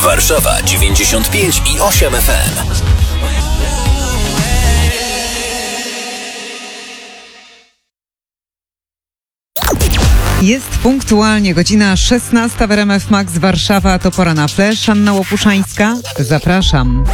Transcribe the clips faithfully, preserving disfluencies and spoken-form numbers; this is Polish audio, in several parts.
Warszawa dziewięćdziesiąt pięć i osiem F M. Jest punktualnie godzina szesnasta w R M F Max Warszawa, to pora na flash. Anna Łopuszańska, zapraszam.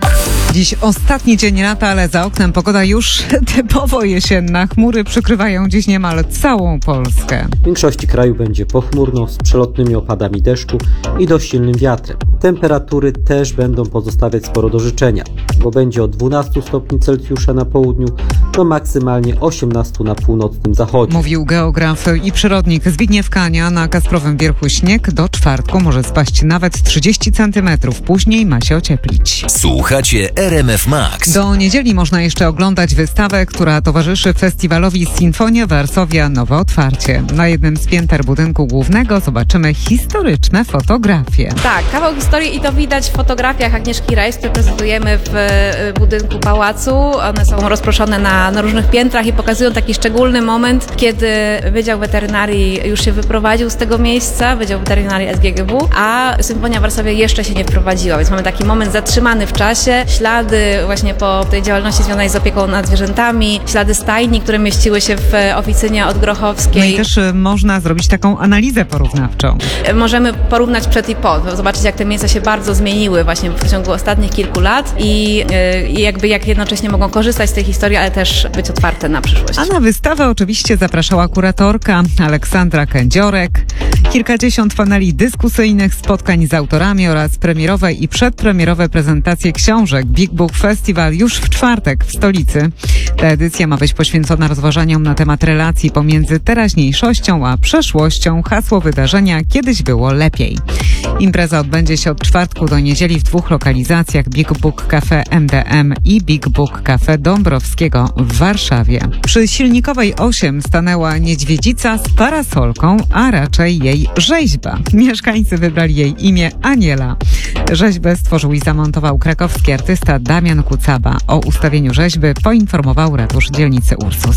Dziś ostatni dzień lata, ale za oknem pogoda już typowo jesienna. Chmury przykrywają dziś niemal całą Polskę. W większości kraju będzie pochmurno, z przelotnymi opadami deszczu i dość silnym wiatrem. Temperatury też będą pozostawiać sporo do życzenia, bo będzie od dwunastu stopni Celsjusza na południu do maksymalnie osiemnastu na północnym zachodzie. Mówił geograf i przyrodnik Zbigniew Kania. Na Kasprowym Wierchu śnieg do czwartku może spaść nawet trzydzieści centymetrów. Później ma się ocieplić. Słuchacie R M F Max. Do niedzieli można jeszcze oglądać wystawę, która towarzyszy festiwalowi Sinfonia Varsovia Nowe Otwarcie. Na jednym z pięter budynku głównego zobaczymy historyczne fotografie. Tak, kawał historii i to widać w fotografiach Agnieszki Rejs, które prezentujemy w budynku pałacu. One są rozproszone na, na różnych piętrach i pokazują taki szczególny moment, kiedy Wydział Weterynarii już się wyprowadził z tego miejsca, Wydział Weterynarii S G G W, a Sinfonia Varsovia jeszcze się nie wprowadziła, więc mamy taki moment zatrzymany w czasie. Ślady właśnie po tej działalności związanej z opieką nad zwierzętami, ślady stajni, które mieściły się w oficynie Odgrochowskiej. No i też y, można zrobić taką analizę porównawczą. Możemy porównać przed i po, zobaczyć jak te miejsca się bardzo zmieniły właśnie w ciągu ostatnich kilku lat i, yy, i jakby jak jednocześnie mogą korzystać z tej historii, ale też być otwarte na przyszłość. A na wystawę oczywiście zapraszała kuratorka Aleksandra Kędziorek. Kilkadziesiąt paneli dyskusyjnych, spotkań z autorami oraz premierowe i przedpremierowe prezentacje książek. Big Book Festival już w czwartek w stolicy. Ta edycja ma być poświęcona rozważaniom na temat relacji pomiędzy teraźniejszością a przeszłością. Hasło wydarzenia: kiedyś było lepiej. Impreza odbędzie się od czwartku do niedzieli w dwóch lokalizacjach: Big Book Cafe M D M i Big Book Cafe Dąbrowskiego w Warszawie. Przy Silnikowej osiem stanęła niedźwiedzica z parasolką, a raczej jej rzeźba. Mieszkańcy wybrali jej imię Aniela. Rzeźbę stworzył i zamontował krakowski artysta Damian Kucaba. O ustawieniu rzeźby poinformował ratusz dzielnicy Ursus.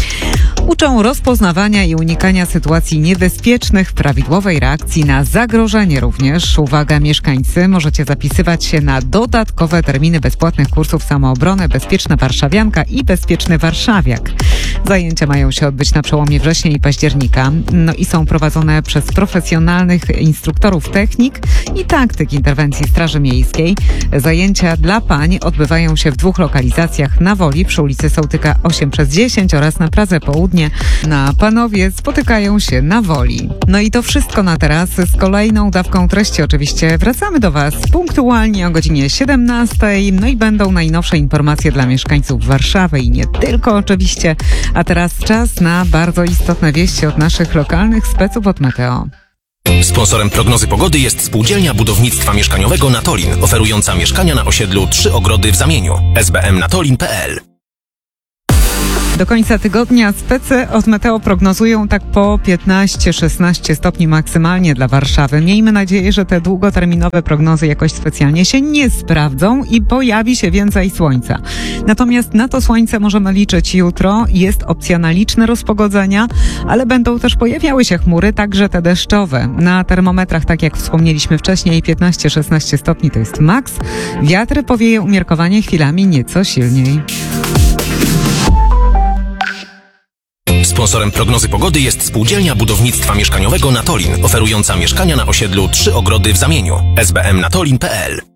Uczą rozpoznawania i unikania sytuacji niebezpiecznych, prawidłowej reakcji na zagrożenie również. Uwaga mieszkańcy, możecie zapisywać się na dodatkowe terminy bezpłatnych kursów Samoobrony, Bezpieczna Warszawianka i Bezpieczny Warszawiak. Zajęcia mają się odbyć na przełomie września i października. No i są prowadzone przez profesjonalnych instruktorów technik i taktyk interwencji Straży Miejskiej. Zajęcia dla pań odbywają się w dwóch lokalizacjach: na Woli przy ulicy Sołtyka osiem przez dziesięć oraz na Pradze Południe. Na panowie spotykają się na Woli. No i to wszystko na teraz. Z kolejną dawką treści oczywiście wracamy do Was punktualnie o godzinie siedemnastej. No i będą najnowsze informacje dla mieszkańców Warszawy i nie tylko oczywiście. A teraz czas na bardzo istotne wieści od naszych lokalnych speców od Meteo. Sponsorem prognozy pogody jest Spółdzielnia Budownictwa Mieszkaniowego Natolin, oferująca mieszkania na osiedlu Trzy Ogrody w Zamieniu. s b m natolin kropka p l. Do końca tygodnia specy od Meteo prognozują tak po piętnaście szesnaście stopni maksymalnie dla Warszawy. Miejmy nadzieję, że te długoterminowe prognozy jakoś specjalnie się nie sprawdzą i pojawi się więcej słońca. Natomiast na to słońce możemy liczyć jutro. Jest opcja na liczne rozpogodzenia, ale będą też pojawiały się chmury, także te deszczowe. Na termometrach, tak jak wspomnieliśmy wcześniej, piętnaście szesnaście stopni to jest maks. Wiatry powieje umiarkowanie, chwilami nieco silniej. Sponsorem prognozy pogody jest Spółdzielnia Budownictwa Mieszkaniowego Natolin, oferująca mieszkania na osiedlu Trzy Ogrody w Zamieniu. s b m natolin kropka p l.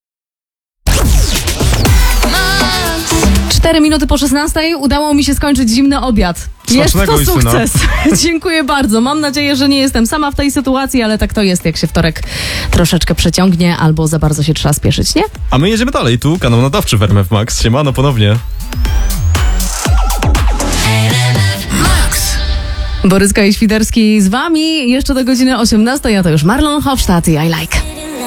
Cztery minuty po szesnastej udało mi się skończyć zimny obiad. Jest to sukces. Dziękuję bardzo. Mam nadzieję, że nie jestem sama w tej sytuacji, ale tak to jest, jak się wtorek troszeczkę przeciągnie albo za bardzo się trzeba spieszyć, nie? A my jedziemy dalej. Tu kanał nadawczy w R M F Max. Siemano ponownie. Boryska i Świderski z wami jeszcze do godziny osiemnastej, a to już Marlon Hofstadt i I Like.